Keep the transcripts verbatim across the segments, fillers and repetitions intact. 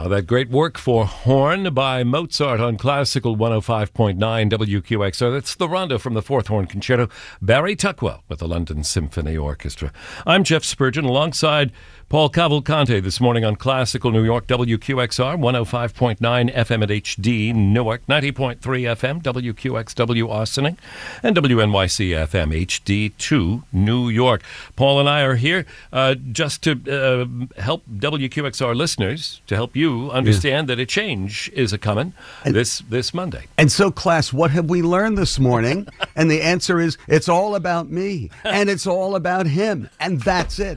Oh, that great work for horn by Mozart on Classical one oh five point nine W Q X R. That's the Rondo from the Fourth Horn Concerto, Barry Tuckwell with the London Symphony Orchestra. I'm Jeff Spurgeon alongside Paul Cavalcante this morning on Classical New York, W Q X R, one oh five point nine F M at H D Newark, ninety point three F M, W Q X W Austining, and W N Y C F M H D two New York. Paul and I are here uh, just to uh, help W Q X R listeners, to help you understand yeah. that a change is a-coming this, this Monday. And so, class, what have we learned this morning? And the answer is, it's all about me, and it's all about him, and that's it.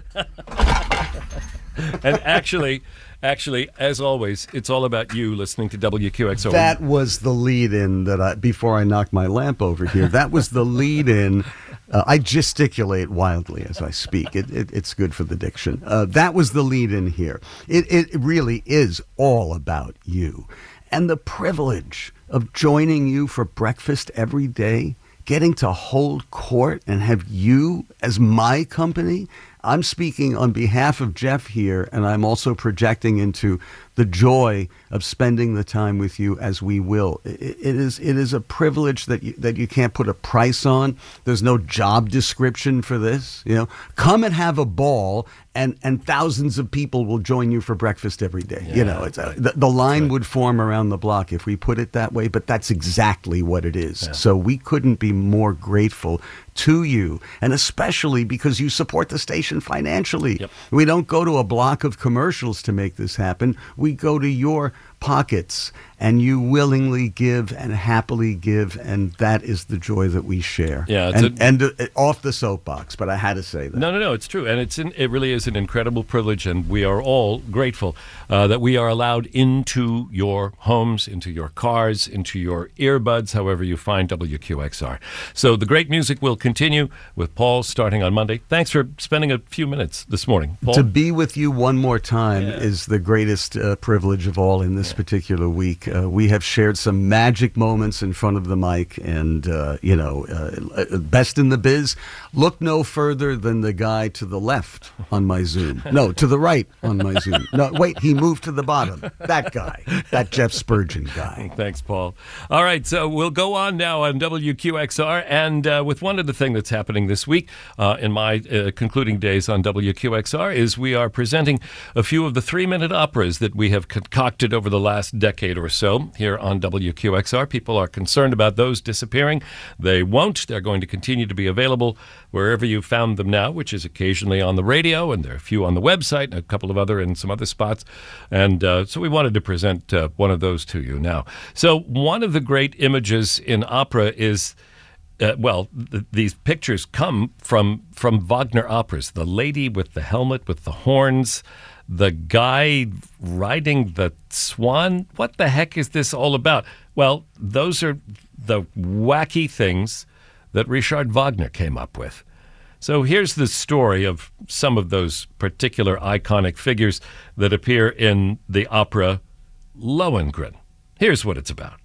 And actually, actually, as always, it's all about you listening to W Q X R. That was the lead-in that I, before I knocked my lamp over here, that was the lead-in. Uh, I gesticulate wildly as I speak. It, it, it's good for the diction. Uh, that was the lead-in here. It, it really is all about you. And the privilege of joining you for breakfast every day, getting to hold court and have you as my company. I'm speaking on behalf of Jeff here, and I'm also projecting into the joy of spending the time with you as we will. It, it is it is a privilege that you, that you can't put a price on. There's no job description for this. You know, come and have a ball, and, and thousands of people will join you for breakfast every day. Yeah, you know, it's a, the, the line right. would form around the block if we put it that way, but that's exactly what it is. Yeah. So we couldn't be more grateful to you, and especially because you support the station financially. Yep. We don't go to a block of commercials to make this happen. We go to your pockets, and you willingly give and happily give, and that is the joy that we share. Yeah, it's and, a, and uh, off the soapbox, but I had to say that. No, no, no, it's true, and it's in, it really is an incredible privilege, and we are all grateful uh, that we are allowed into your homes, into your cars, into your earbuds, however you find W Q X R. So the great music will continue with Paul starting on Monday. Thanks for spending a few minutes this morning, Paul. To be with you one more time yeah. is the greatest uh, privilege of all in this yeah. particular week. Uh, we have shared some magic moments in front of the mic, and, uh, you know, uh, best in the biz, look no further than the guy to the left on my Zoom. No, to the right on my Zoom. No, wait, he moved to the bottom. That guy, that Jeff Spurgeon guy. Thanks, Paul. All right, so we'll go on now on W Q X R, and uh, with one of the things that's happening this week uh, in my uh, concluding days on W Q X R is we are presenting a few of the three-minute operas that we have concocted over the last decade or so here on W Q X R. People are concerned about those disappearing. They won't. They're going to continue to be available wherever you found them now, which is occasionally on the radio, and there are a few on the website and a couple of other in some other spots. And uh, so we wanted to present uh, one of those to you now. So one of the great images in opera is Uh, well, th- these pictures come from from Wagner operas. The lady with the helmet with the horns, the guy riding the swan. What the heck is this all about? Well, those are the wacky things that Richard Wagner came up with. So here's the story of some of those particular iconic figures that appear in the opera Lohengrin. Here's what it's about.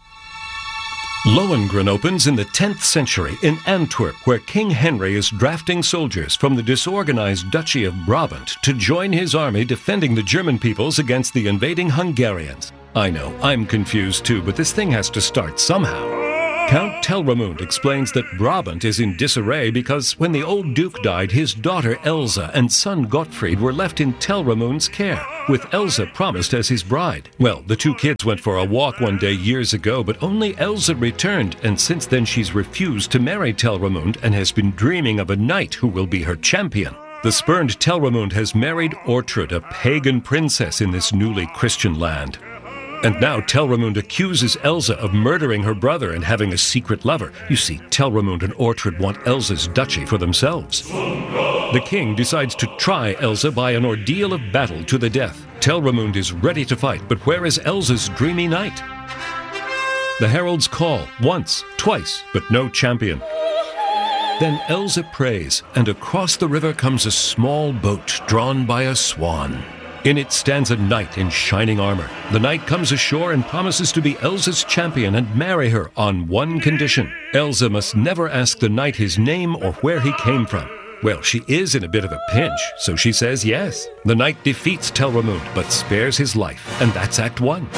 Lohengrin opens in the tenth century in Antwerp, where King Henry is drafting soldiers from the disorganized Duchy of Brabant to join his army defending the German peoples against the invading Hungarians. I know, I'm confused too, but this thing has to start somehow. Count Telramund explains that Brabant is in disarray because when the old duke died, his daughter Elsa and son Gottfried were left in Telramund's care, with Elsa promised as his bride. Well, the two kids went for a walk one day years ago, but only Elsa returned, and since then she's refused to marry Telramund and has been dreaming of a knight who will be her champion. The spurned Telramund has married Ortrud, a pagan princess in this newly Christian land. And now Telramund accuses Elsa of murdering her brother and having a secret lover. You see, Telramund and Ortrud want Elsa's duchy for themselves. The king decides to try Elsa by an ordeal of battle to the death. Telramund is ready to fight, but where is Elsa's dreamy knight? The heralds call once, twice, but no champion. Then Elsa prays, and across the river comes a small boat drawn by a swan. In it stands a knight in shining armor. The knight comes ashore and promises to be Elsa's champion and marry her on one condition. Elsa must never ask the knight his name or where he came from. Well, she is in a bit of a pinch, so she says yes. The knight defeats Telramund, but spares his life, and that's Act One.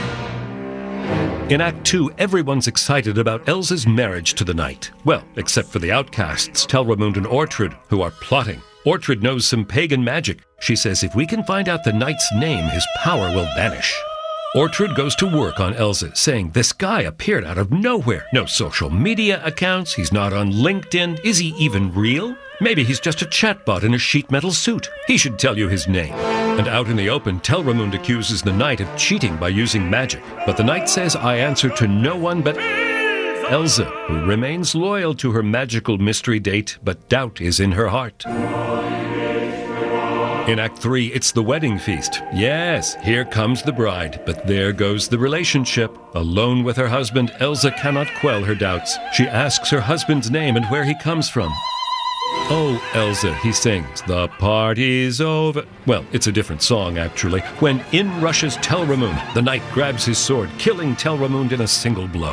In Act Two, everyone's excited about Elsa's marriage to the knight. Well, except for the outcasts, Telramund and Ortrud, who are plotting. Ortrud knows some pagan magic. She says if we can find out the knight's name, his power will vanish. Ortrud goes to work on Elsa, saying this guy appeared out of nowhere. No social media accounts, he's not on LinkedIn. Is he even real? Maybe he's just a chatbot in a sheet metal suit. He should tell you his name. And out in the open, Telramund accuses the knight of cheating by using magic. But the knight says, I answer to no one but Elsa, who remains loyal to her magical mystery date, but doubt is in her heart. In Act Three, it's the wedding feast. Yes, here comes the bride, but there goes the relationship. Alone with her husband, Elsa cannot quell her doubts. She asks her husband's name and where he comes from. Oh, Elsa, he sings, the party's over. Well, it's a different song, actually. When in rushes Telramund, the knight grabs his sword, killing Telramund in a single blow.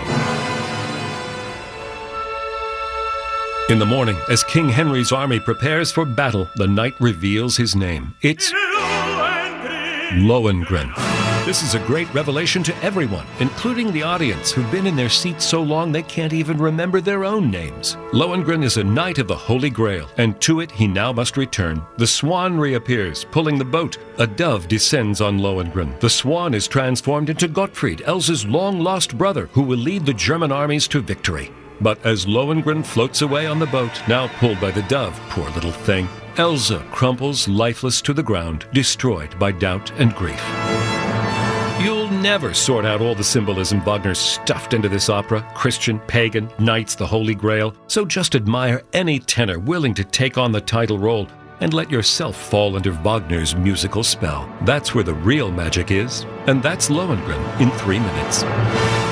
In the morning, as King Henry's army prepares for battle, the knight reveals his name. It's Lohengrin. This is a great revelation to everyone, including the audience, who've been in their seats so long they can't even remember their own names. Lohengrin is a knight of the Holy Grail, and to it he now must return. The swan reappears, pulling the boat. A dove descends on Lohengrin. The swan is transformed into Gottfried, Elsa's long-lost brother, who will lead the German armies to victory. But as Lohengrin floats away on the boat, now pulled by the dove, poor little thing, Elsa crumples lifeless to the ground, destroyed by doubt and grief. You'll never sort out all the symbolism Wagner stuffed into this opera, Christian, pagan, knights, the Holy Grail, so just admire any tenor willing to take on the title role and let yourself fall under Wagner's musical spell. That's where the real magic is, and that's Lohengrin in three minutes.